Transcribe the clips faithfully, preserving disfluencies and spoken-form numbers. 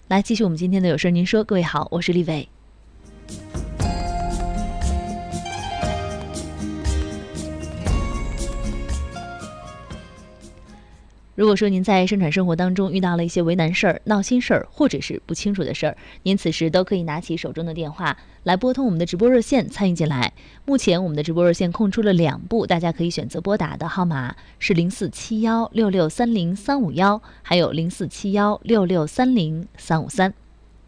来，继续我们今天的有事您说。各位好，我是丽伟。如果说您在生产生活当中遇到了一些为难事儿、闹心事儿，或者是不清楚的事儿，您此时都可以拿起手中的电话来拨通我们的直播热线参与进来。目前我们的直播热线空出了两部，大家可以选择拨打的号码是零四七幺六六三零三五幺，还有零四七幺六六三零三五三。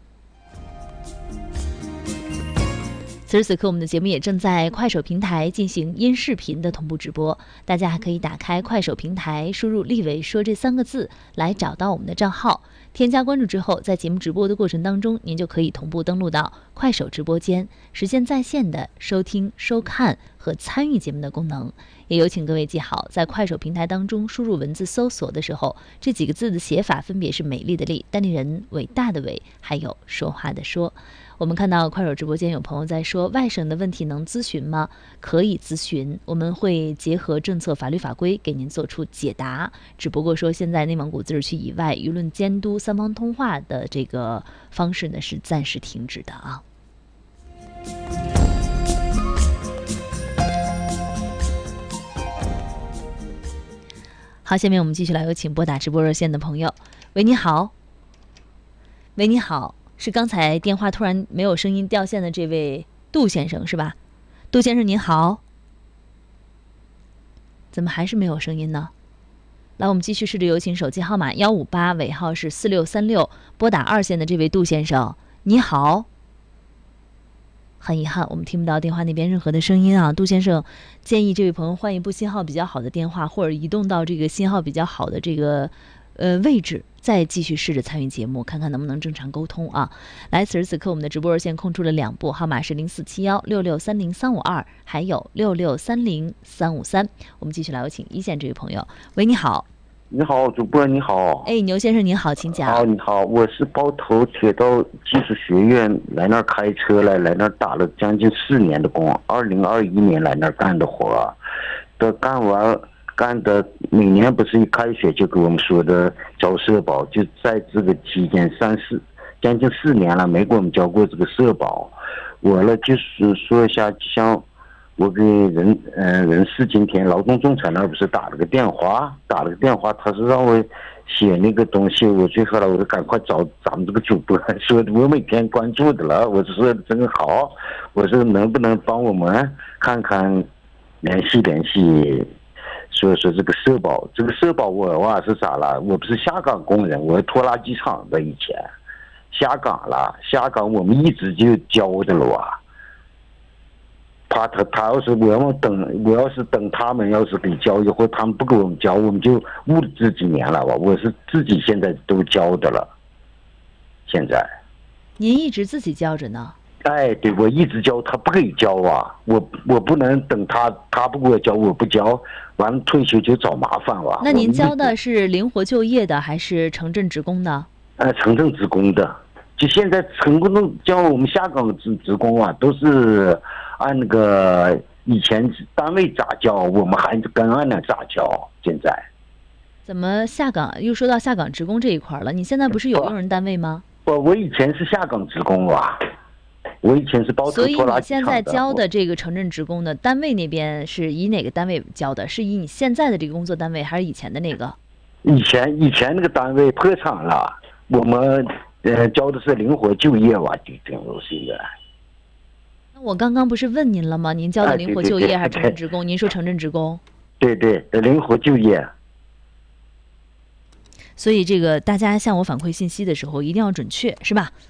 此时此刻，我们的节目也正在快手平台进行音视频的同步直播，大家还可以打开快手平台，输入“丽伟说”这三个字来找到我们的账号，添加关注之后，在节目直播的过程当中，您就可以同步登录到快手直播间，实现在线的收听、收看和参与节目的功能。也有请各位记好，在快手平台当中输入文字搜索的时候，这几个字的写法分别是美丽的丽、单立人伟大的伟，还有说话的说。我们看到快手直播间有朋友在说，外省的问题能咨询吗？可以咨询，我们会结合政策、法律法规给您做出解答。只不过说，现在内蒙古自治区以外，舆论监督、三方通话的这个方式呢是暂时停止的啊。好，下面我们继续来有请拨打直播热线的朋友。喂，你好。喂，你好。是刚才电话突然没有声音掉线的这位杜先生是吧？杜先生您好。怎么还是没有声音呢？来，我们继续试着有请手机号码幺五八尾号是四六三六拨打二线的这位杜先生，你好。很遗憾，我们听不到电话那边任何的声音啊。杜先生建议这位朋友换一部信号比较好的电话，或者移动到这个信号比较好的这个呃位置，再继续试着参与节目，看看能不能正常沟通啊。来，此时此刻我们的直播热线空出了两部，号码是零四七幺六六三零三五二，还有六六三零三五三。我们继续来有请一线这位朋友。喂，你好。 你好，主播你好。 哎，牛先生您好，请讲。 好，你好，我是包头铁道技术学院来那儿开车来，来那儿打了将近四年的工，二零二一年来那儿干的活，都干完。干的每年不是一开学就给我们说的交社保，就在这个期间三四将近四年了没给我们交过这个社保。我呢就是说一下，像我给人呃人事今天劳动仲裁那儿不是打了个电话，打了个电话，他是让我写那个东西，我最后来我就赶快找咱们这个主播，说我每天关注的了，我就说真好，我说能不能帮我们看看联系联系。所以说这个社保，这个社保我哇是啥了？我不是下岗工人，我是拖拉机厂的，以前下岗了，下岗我们一直就交的了哇。怕他他要是我要等，我要是等他们要是给交以后，他们不给我们交，我们就误了这几年了吧。我是自己现在都交的了，现在。 您一直自己交着呢？ 哎，对，我一直交，他不给交啊，我我不能等他，他不给我交，我不交，完了退休就找麻烦哇。 那您交的是灵活就业的还是城镇职工的？ 呃，城镇职工的，就现在城镇叫我们下岗职职工啊，都是按那个以前单位咋交，我们还跟按那咋交。现在怎么下岗又说到下岗职工这一块了？你现在不是有用人单位吗？ 我我以前是下岗职工啊。我以前是包头拖拉机厂的。 所以你现在交的这个城镇职工的单位那边是以哪个单位交的？是以你现在的这个工作单位，还是以前的那个？ 以前以前那个单位破产了，我们呃交的是灵活就业吧，就这种是的。 那我刚刚不是问您了吗？您交的灵活就业还是城镇职工？您说城镇职工。 对对，灵活就业。 所以这个大家向我反馈信息的时候一定要准确，是吧？